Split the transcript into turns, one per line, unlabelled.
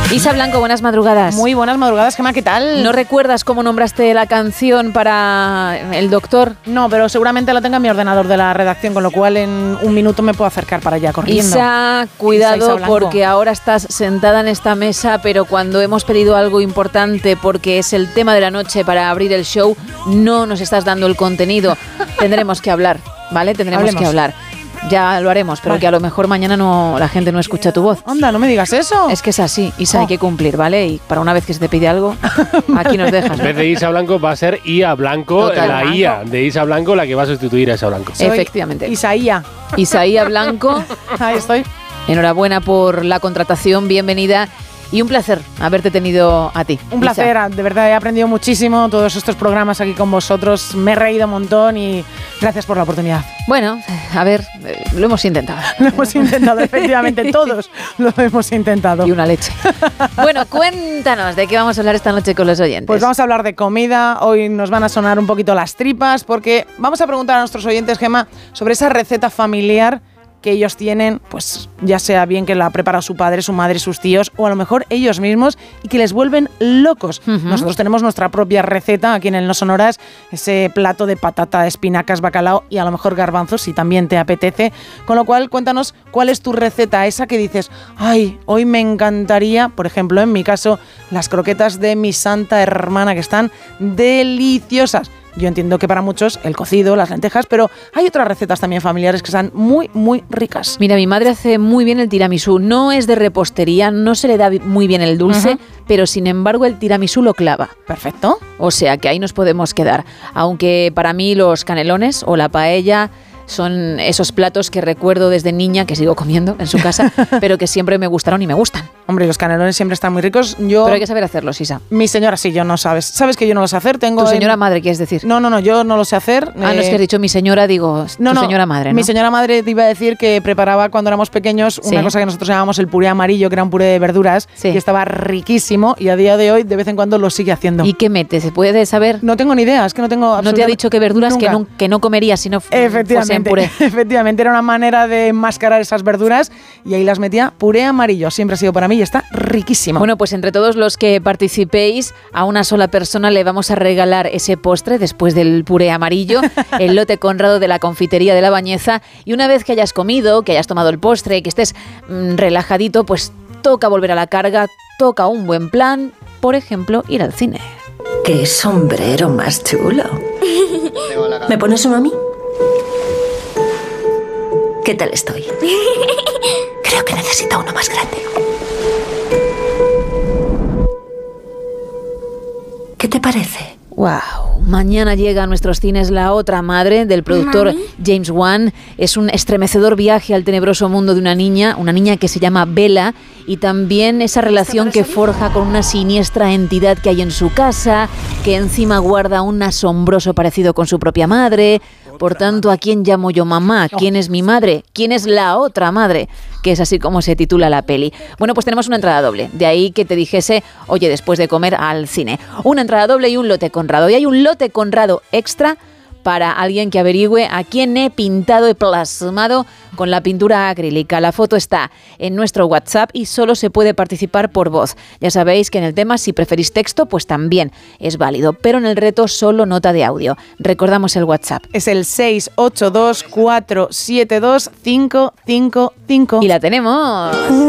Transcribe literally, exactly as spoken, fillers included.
Isa Blanco, buenas madrugadas.
Muy buenas madrugadas, Gemma, ¿qué tal?
¿No recuerdas cómo nombraste la canción para el doctor?
No, pero seguramente la tenga en mi ordenador de la redacción, con lo cual en un minuto me puedo acercar para allá corriendo.
Isa, cuidado,
Isa, Isa
porque ahora estás sentada en esta mesa, pero cuando hemos pedido algo importante, porque es el tema de la noche para abrir el show, no nos estás dando el contenido. Tendremos que hablar, ¿vale? Tendremos Hablemos. que hablar. Ya lo haremos, pero vale. que a lo mejor mañana no la gente no escucha tu voz.
Anda, no me digas eso.
Es que es así, Isa, oh. hay que cumplir, ¿vale? Y para una vez que se te pide algo, aquí nos dejas.
En vez de Isa Blanco va a ser Ia Blanco, Total, la Blanco. I A de Isa Blanco, la que va a sustituir a Isa Blanco.
Soy Efectivamente.
Isaía.
Isaía Blanco.
Ahí estoy.
Enhorabuena por la contratación, bienvenida. Y un placer haberte tenido a ti.
Un placer, Isa. De verdad he aprendido muchísimo todos estos programas aquí con vosotros, me he reído un montón y gracias por la oportunidad.
Bueno, a ver, lo hemos intentado.
Lo hemos intentado, efectivamente, todos lo hemos intentado.
Y una leche. Bueno, cuéntanos de qué vamos a hablar esta noche con los oyentes.
Pues vamos a hablar de comida, hoy nos van a sonar un poquito las tripas porque vamos a preguntar a nuestros oyentes, Gemma, sobre esa receta familiar que ellos tienen, pues ya sea bien que la prepara su padre, su madre, sus tíos, o a lo mejor ellos mismos, y que les vuelven locos. Uh-huh. Nosotros tenemos nuestra propia receta aquí en el No Sonoras, ese plato de patata, espinacas, bacalao y a lo mejor garbanzos, si también te apetece. Con lo cual, cuéntanos cuál es tu receta, esa que dices, ay, hoy me encantaría, por ejemplo, en mi caso, las croquetas de mi santa hermana, que están deliciosas. Yo entiendo que para muchos el cocido, las lentejas, pero hay otras recetas también familiares que están muy, muy ricas.
Mira, mi madre hace muy bien el tiramisú. No es de repostería, no se le da muy bien el dulce, uh-huh. pero sin embargo el tiramisú lo clava.
Perfecto.
O sea que ahí nos podemos quedar. Aunque para mí los canelones o la paella son esos platos que recuerdo desde niña, que sigo comiendo en su casa, pero que siempre me gustaron y me gustan.
Hombre, los canelones siempre están muy ricos. Yo,
pero hay que saber hacerlos, Isa.
Mi señora sí, yo no sabes. ¿Sabes que yo no lo sé hacer? Tengo
¿Tu señora
en...
madre quieres decir?
No, no, no, yo no lo sé hacer.
Ah, eh... no es que has dicho mi señora, digo,
no,
tu
no,
señora madre, ¿no?
Mi señora madre te iba a decir que preparaba cuando éramos pequeños una ¿Sí? cosa que nosotros llamábamos el puré amarillo, que era un puré de verduras, sí. que estaba riquísimo y a día de hoy de vez en cuando lo sigue haciendo.
¿Y qué mete? ¿Se puede saber?
No tengo ni idea, es que no tengo absolutamente...
¿No te ha dicho que verduras que no, que no comería si no fuesen puré?
Efectivamente, era una manera de enmascarar esas verduras y ahí las metía. Puré amarillo siempre ha sido para mí y está riquísimo.
Bueno, pues entre todos los que participéis, a una sola persona le vamos a regalar ese postre después del puré amarillo, el lote Conrado de la confitería de La Bañeza, y una vez que hayas comido, que hayas tomado el postre, que estés mmm, relajadito, pues toca volver a la carga, toca un buen plan, por ejemplo, ir al cine.
¡Qué sombrero más chulo! ¿Me pones uno a mí? ¿Qué tal estoy? Creo que necesito uno más grande. ¿Qué te parece?
Wow, mañana llega a nuestros cines La otra madre del productor ¿Mami? James Wan. Es un estremecedor viaje al tenebroso mundo de una niña, una niña que se llama Bella, y también esa relación que forja con una siniestra entidad que hay en su casa, que encima guarda un asombroso parecido con su propia madre. Por tanto, ¿a quién llamo yo mamá? ¿Quién es mi madre? ¿Quién es la otra madre? Que es así como se titula la peli. Bueno, pues tenemos una entrada doble. De ahí que te dijese, oye, después de comer al cine. Una entrada doble y un lote Conrado. Y hay un lote Conrado extra para alguien que averigüe a quién he pintado y plasmado con la pintura acrílica. La foto está en nuestro WhatsApp y solo se puede participar por voz. Ya sabéis que en el tema, si preferís texto, pues también es válido, pero en el reto solo nota de audio. Recordamos el WhatsApp.
Es el seis ocho dos cuatro siete dos cinco cinco cinco.
Y la tenemos.